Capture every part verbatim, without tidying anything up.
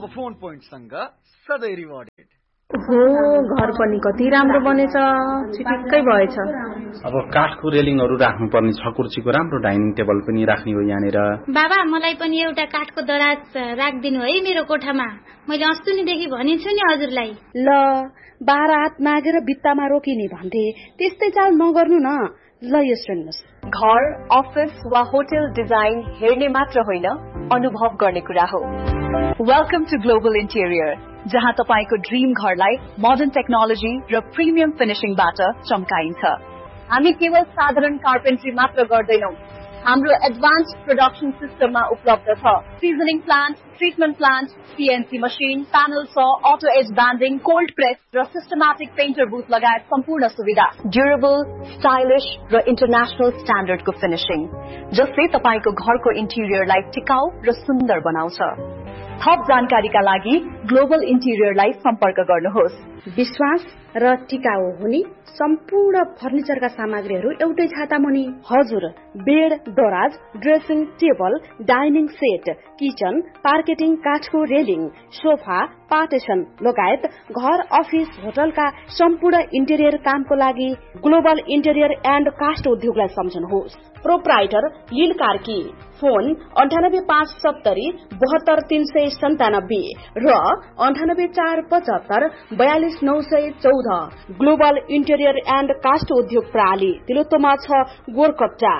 Phone पोइन्टसँग सधैँ rewarded. हो घर पनि कति राम्रो बनेछ, चिटिक्कै भएछ। अब काठको रेलिङहरू राख्नुपर्ने छ, कुर्सीको राम्रो डाइनिङ टेबल पनि राख्ने हो यहाँनिर। बाबा मलाई पनि एउटा काठको दराज राखिदिनु है मेरो कोठामा, मैले अस्तिदेखि भनिछु नि हजुरलाई। ल बाह्र हात मागेर भित्तामा रोकिने भन्थे, त्यस्तै चाल नगर्नु न। ल यस सुन्नुहोस्, घर अफिस वा होटल डिजाइन हेर्ने मात्र होइन अनुभव गर्ने कुरा हो। वेलकम टु ग्लोबल इन्टेरियर, जहाँ तपाईको ड्रीम घरलाई मोडर्न टेक्नोलोजी र प्रिमियम फिनिशिङबाट चम्काइन्छ। हामी केवल साधारण कार्पेन्ट्री मात्र गर्दैनौं, हाम्रो एडभान्स प्रोडक्सन सिस्टममा उपलब्ध छ। Seasoning plant, treatment plant, CNC machine, panel saw, auto as banding, cold press र सिस्टमेटिक पेन्टर बुथ लगायत सम्पूर्ण सुविधा। ड्युरेबल, स्टाइलिश र इन्टरनेशनल स्ट्यान्डर्डको फिनिशिङ, जसले तपाईको घरको इन्टेरियरलाई टिकाउ र सुन्दर बनाउँछ। थप जानकारीका लागि ग्लोबल इन्टेरियरलाई सम्पर्क गर्नुहोस्। विश्वास र टिकाउ हुने सम्पूर्ण फर्निचरका सामग्रीहरू एउटै छाता मुनि। हजुर, बेड, दराज, dressing table, dining set, kitchen, पार्केटिङ, काठको रेलिङ, सोफा, पार्टिसन लगायत घर अफिस होटलका सम्पूर्ण इन्टेरियर कामको लागि ग्लोबल इन्टेरियर एन्ड कास्ट उद्योगलाई सम्झनुहोस्। प्रोप्राइटर लील कार्की, फोन अन्ठानब्बे पाँच सत्तरी बहत्तर तीन सय सन्तानब्बे र अन्ठानब्बे चार पचहत्तर बयालिस नौ सय चौध। ग्लोबल इन्टेरियर एन्ड कास्ट उद्योग प्रणाली, तिलोत्तमा छ, गोरकट्टा।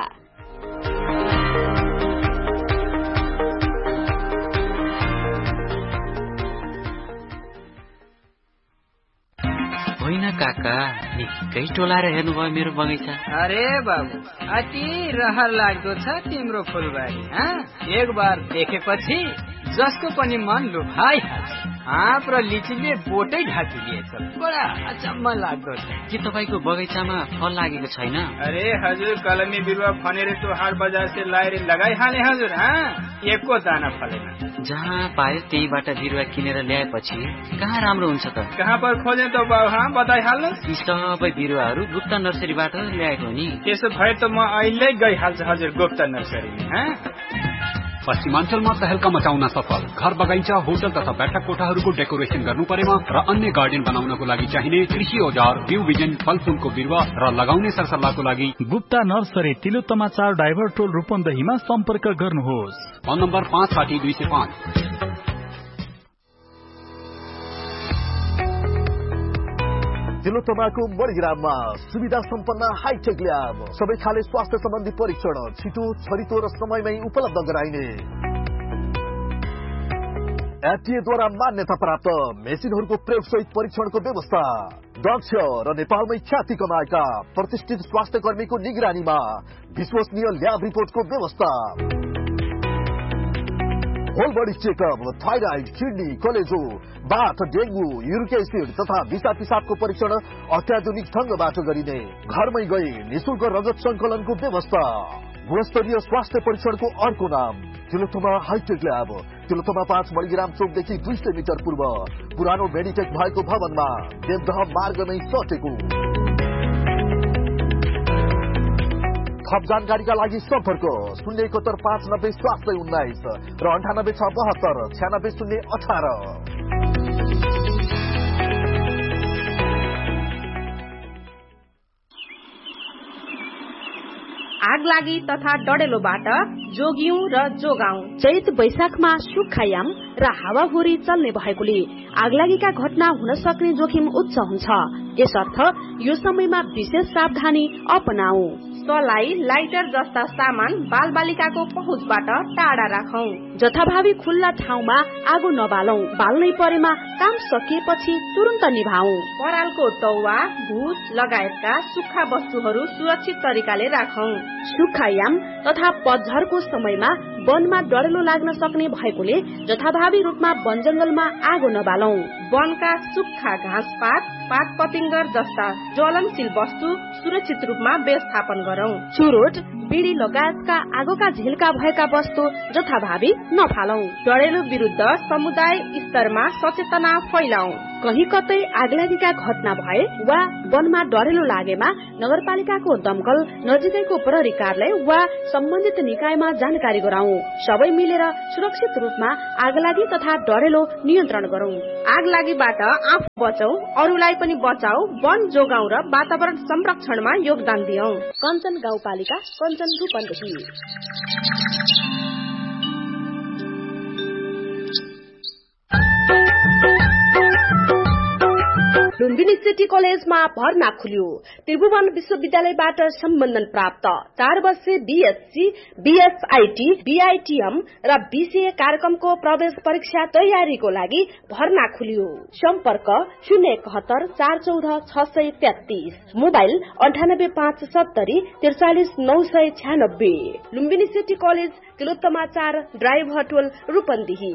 होइन काका, निकै टोलाएर हेर्नुभयो मेरो बगैँचा। अरे बाबु, अति रहर लाग्दो छ तिम्रो फुलबारी। एक बार देखेपछि जसको पनि मन लुभाइहाल्छ। आँप र लिचीले बोटै ढाकिदिएछ, बडा अचम्म लाग्दो छ। के तपाईको बगैँचामा फल लागेको छैन? अरे हजुर, कलमी बिरुवा फनेर तो हाट बजार से लाएर लगाइहाले हजुर। हाँ, एको दाना फलेन। जहाँ पायो त्यहीबाट बिरुवा किनेर ल्याएपछि कहाँ राम्रो हुन्छ त? कहाँ पर खोजे त बाबु? हाँ बताइहाल्नु। यी सबै बिरुवाहरू गुप्ता नर्सरीबाट ल्याएको नि। त्यसो भए त म अहिले गइहाल्छु हजुर गुप्ता नर्सरीमा। पश्चिमाञ्चलमा तहल्का मचाउन सफल घर बगैँचा, होटल तथा बैठक कोठाहरूको डेकोरेसन गर्नु परेमा र अन्य गार्डन बनाउनको लागि चाहिने कृषि औजार, ब्यू बिजन, फलफूलको बिरुवा र लगाउने सरसल्लाहको लागि गुप्ता नर्सरी, तिलोत्तमा चार, डाइभर टोल, रूपन्देहीमा सम्पर्क गर्नुहोस्। फोन नम्बर पाँच साठी दुई सय पाँच। तिलोत्तमाको मणिग्राममा सुविधा सम्पन्न हाइटेक ल्याब, सबै खाले स्वास्थ्य सम्बन्धी परीक्षण छिटो, छरितो र समयमै उपलब्ध गराइने। एफडीएद्वारा मान्यता प्राप्त मेसिनहरूको प्रयोगसहित परीक्षणको व्यवस्था। दक्ष र नेपालमै ख्याति कमाएका प्रतिष्ठित स्वास्थ्य कर्मीको निगरानीमा विश्वसनीय ल्याब रिपोर्टको व्यवस्था। Whole body checkup, thyroid, kidney, कलेजो, बाथ, डेंगू, युरिक एसिड तथा विषा पिसाबको परीक्षण अत्याधुनिक ढंगबाट गरिने। घरमै गई निशुल्क रगत संकलनको व्यवस्था। गुणस्तरीय स्वास्थ्य परीक्षणको अर्को नाम तिलोत्तमा हाइटेक ल्याब, तिलोत्तमा पाँच मणिग्राम चौकदेखि दुई सय मिटर पूर्व पुरानो मेडिटेक भएको भवनमा देवदह मार्गमै सटेको। थप जानकारीका लागि सम्पर्क शून्य एकहत्तर पाँच नब्बे सात सय उन्नाइस र अन्ठानब्बे छ बहत्तर छ्यानब्बे शून्य अठार। आग लागि तथा डडेलोबाट जोगियौं र जोगाउँ। चैत वैशाखमा सुक्खायाम र हावाहुरी चल्ने भएकोले आगलागीका घटना हुन सक्ने जोखिम उच्च हुन्छ। यसर्थ यो समयमा विशेष सावधानी अपनाऊ। सलाई, लाइटर जस्ता सामान बालबालिकाको पहुँचबाट टाढा राखौं। जथाभावी खुल्ला ठाउँमा आगो नबालौं। बाल्नै परेमा काम सकिएपछि तुरन्त निभाऊ। परालको टौवा, भुस लगायतका सुक्खा वस्तुहरू सुरक्षित तरिकाले राखौं। सुक्खायाम तथा पतझरको समयमा वनमा डढेलो लाग्न सक्ने भएकोले जथाभावी रूपमा वन जंगलमा आगो नबालौं। वनका सुक्खा घाँसपात पात पतिङ्गर जस्ता ज्वलनशील वस्तु सुरक्षित रूपमा व्यवस्थापन गरौं। चुरोट, बिडी लगायतका आगोका झिल्का भएका वस्तु जथाभावी नफालौं। डढेलो विरुद्ध समुदाय स्तरमा सचेतना फैलाउँ। कही कतै आगलागीका घटना भए वा वनमा डढेलो लागेमा नगरपालिकाको दमकल, नजिकैको प्रहरी कार्यालय वा सम्बन्धित निकायमा जानकारी गराउँ। सबै मिलेर सुरक्षित रूपमा आगलागी तथा डढेलो नियन्त्रण गरौं। आगलागीबाट आफू बचौं, अरूलाई पनि बचाऊ, वन जोगाऊ र वातावरण संरक्षणमा योगदान दियौं। कञ्चन गाउँपालिका, कञ्चन रूपन्देही। लुम्बिनी सिटी कलेजमा भर्ना खुल्यो। त्रिभुवन विश्वविद्यालयबाट सम्बन्धन प्राप्त चार वर्षे बीएससी, बीएसआईटी, बीआईटीएम र बीसीए कार्यक्रमको प्रवेश परीक्षा तयारीको लागि भर्ना खुल्यो। सम्पर्क शून्य एकहत्तर चार चौध छ सय तेत्तीस, मोबाइल अन्ठानब्बे पाँच सत्तरी त्रिचालिस नौ सय छ्यानब्बे। लुम्बिनी सिटी कलेज, तिलोत्तमा चार, drive hotel, Rupandehi.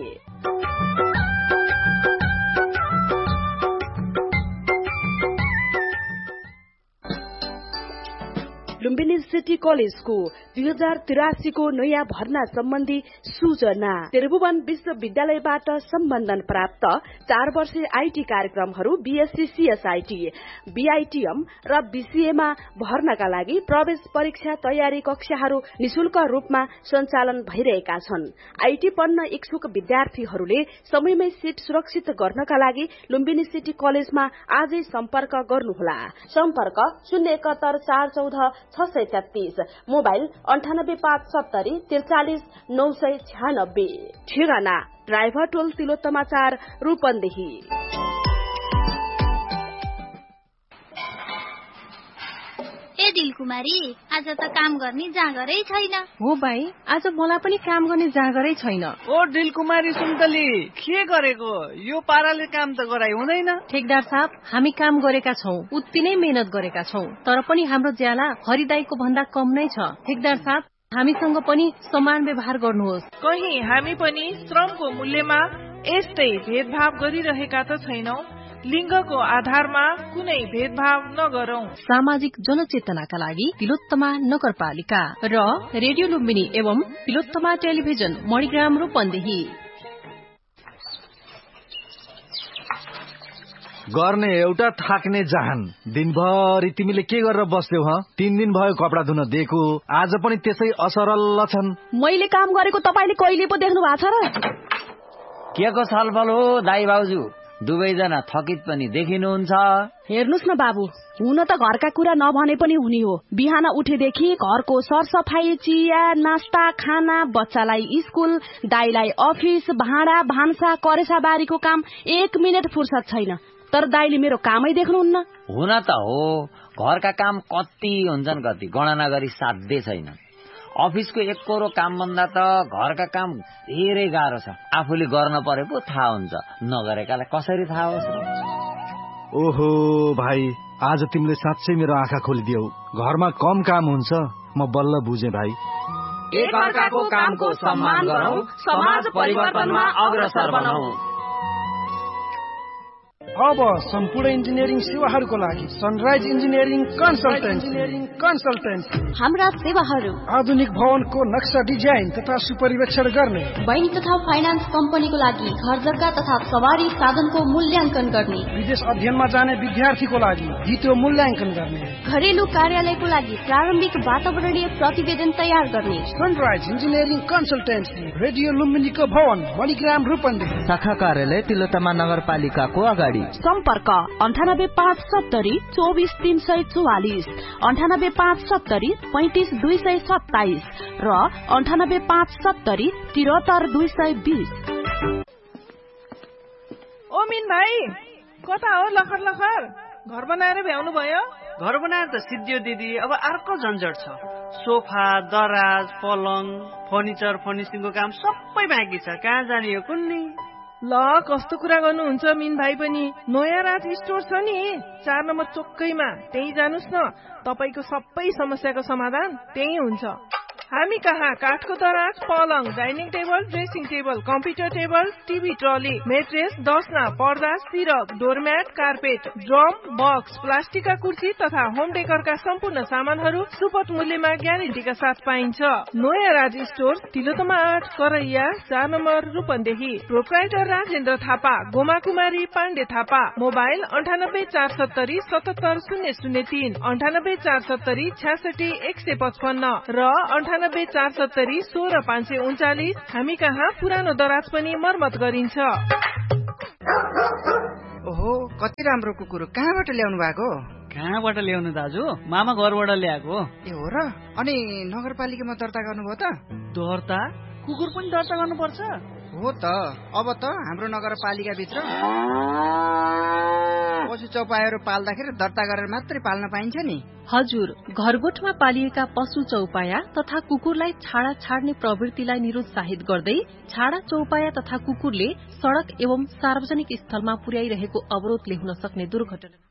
Lumbini city कलेजको दुई हजार तिरासीको नयाँ भर्ना सम्बन्धी सूचना। त्रिभुवन विश्वविद्यालयबाट सम्बन्धन प्राप्त चार वर्षे आईटी कार्यक्रमहरू बीएससी, सीएसआईटी, बीआईटीएम र बीसीएमा भर्नाका लागि प्रवेश परीक्षा तयारी कक्षाहरू निशुल्क रूपमा सञ्चालन भइरहेका छन्। आईटी पढ्न इच्छुक विद्यार्थीहरूले समयमै सीट सुरक्षित गर्नका लागि लुम्बिनी सिटी कलेजमा आजै सम्पर्क गर्नुहोला। सम्पर्क शून्य एकहत्तर चार चौध छ सय तेत्तीस, मोबाइल अन्ठानब्बे पाँच सत्तरी त्रिचालिस नौ सय छ्यानब्बे। ठेगाना ड्राइभर टोल, तिलोत्तमा चार, रूपन्देही। ए दिलकुमारी, आज त काम गर्ने जाँगरै छैन। हो भाइ, आज मलाई पनि काम गर्ने जाँगरै छैन। ओ दिलकुमारी सुन्तली, के गरेको? यो पाराले काम त गराइ हुँदैन। ठेकदार साहब, हामी काम गरेका छौं, उति नै मेहनत गरेका छौं, तर पनि हाम्रो ज्याला हरिदाईको भन्दा कम नै छ। ठेकदार साहब, हामीसँग पनि समान व्यवहार गर्नुहोस्। कहीं हामी पनि श्रमको मूल्यमा यस्तै भेदभाव गरिरहेका त छैनौं। लिङ्गको आधारमा कुनै भेदभाव नगरौं। सामाजिक जनचेतनाका लागि तिलोत्तमा नगरपालिका र रेडियो लुम्बिनी एवं तिलोत्तमा टेलिभिजन, मणिग्राम, रूपन्देही। गर्ने एउटा, थाक्ने जहान। दिनभरि तिमीले के गरेर बस्यौ? ह तीन दिन भयो कपडा धुन दिएको, आज पनि त्यसै असरल छन्। मैले काम गरेको तपाईले कहिले पो देख्नु भएको छ र? के को छलफल हो दाइ बाउजू? दुवैजना थकित पनि देखिनुहुन्छ। हेर्नुस् न बाबु, हुन त घरका कुरा नभने पनि हुने हो। बिहान उठेदेखि घरको सरसफाई, चिया, नास्ता, खाना, बच्चालाई स्कुल, दाइलाई अफिस, भाँडा भान्सा, करेसा बारीको काम, एक मिनट फुर्सद छैन। तर दाइले मेरो कामै देख्नुहुन्न। हुन त हो, घरका काम कति हुन्छन् कति गणना गरी साध्य छैन। अफिसको एक कोरो काम भन्दा त घरका काम धेरै गाह्रो छ। आफूले गर्न परे पो थाहा हुन्छ, नगरेकालाई कसरी थाहा होस्? ओहो भाइ, आज तिमीले साँच्चै मेरो आँखा खोलिदियौ। घरमा कम काम हुन्छ, म बल्ल बुझे भाइ। एकअर्काको कामको सम्मान गरौं, समाज परिवर्तनमा अग्रसर बनाऊ। अब सम्पूर्ण इन्जिनियरिङ सेवाहरूको लागि सनराइज इन्जिनियरिङ कन्सल्टेन्ट कन्सल्टेन्ट हाम्रा सेवाहरू आधुनिक भवनको नक्सा डिजाइन तथा सुपरिवेक्षण गर्ने, बैंक तथा फाइनान्स कम्पनीको लागि घर जग्गा तथा सवारी साधनको मूल्याङ्कन गर्ने, विदेश अध्ययनमा जाने विद्यार्थीको लागि भिडियो मूल्याङ्कन गर्ने, घरेलु कार्यालयको लागि प्रारम्भिक वातावरणीय प्रतिवेदन तयार गर्ने। सनराइज इन्जिनियरिङ कन्सल्टेन्सी, रेडियो लुम्बिनीको भवन, मणिग्राम, रूपन्देही। शाखा कार्यालय तिलोत्तमा नगरपालिकाको अगाडि। सम्पर्क अन्ठानब्बे पाँच सत्तरी चौबिस तीन सय चौवालिस, अन्ठानब्बे पाँच सत्तरी पैंतिस दुई सय सत्ताइस र अन्ठानब्बे पाँच सत्तरी तिहत्तर दुई सय बीस। ओ मिन भाइ, कता हो लखर लखर? घर बनाएर भ्याउनु भयो? घर बनाएर त सिद्धियो दिदी, अब अर्को झन्झट छ। सोफा, दराज, पलङ, फर्निचर, फर्निसिङको काम सबै बाँकी छ। कहाँ जाने हो कुन्नी? ल, कस्तो कुरा गर्नुहुन्छ मिन भाइ पनि। नयाँ रात स्टोर छ नि, चार नम्बर चोकैमा, त्यही जानुस् न। तपाईको सबै समस्याको समाधान त्यही हुन्छ। हामी कहाँ काठको दराज, पलङ, dining table, dressing table, computer table, TV trolley, mattress, दसना, पर्दा, सिरक, डोरम्याट, कार्पेट, ड्रम, बक्स, प्लास्टिकका कुर्सी तथा होम डेकरका सम्पूर्ण सामानहरू सुपथ मूल्यमा ग्यारेन्टीका साथ पाइन्छ। नयाँ राज स्टोर, तिलोतमा आठ, करैया, चार नम्बर, रूपन्देही। प्रोप्राइटर राजेन्द्र थापा, गोमा कुमारी पाण्डे थापा। मोबाइल अन्ठानब्बे चार सत्तरी सतहत्तर शून्य शून्य तीन, अन्ठानब्बे चार सत्तरी छ्यासठी एक सय पचपन्न र अन्ठानब्बे चार सत्तरी सोह्र पाँच सय उन्चालिस। हामी कहाँ पुरानो दराज पनि मर्मत गरिन्छ। ओहो, कति राम्रो कुकुर, कहाँबाट ल्याउनु भएको? कहाँबाट ल्याउनु दाजु, मामा घरबाट ल्याएको। ए हो र? अनि नगरपालिकामा दर्ता गर्नुभयो त? दर्ता? कुकुर पनि दर्ता गर्नुपर्छ? हो त, अब त हाम्रो नगरपालिका भित्र पशु चौपायाहरू पाल्दाखेरि दर्ता गरेर मात्रै पाल्न पाइन्छ नि। हजुर, घरगोठमा पालिएका पशु चौपाया तथा कुकुरलाई छाडा छाड्ने प्रवृत्तिलाई निरुत्साहित गर्दै छाडा चौपाया तथा कुकुरले सड़क एवं सार्वजनिक स्थलमा पुर्याइरहेको अवरोधले हुन सक्ने दुर्घटना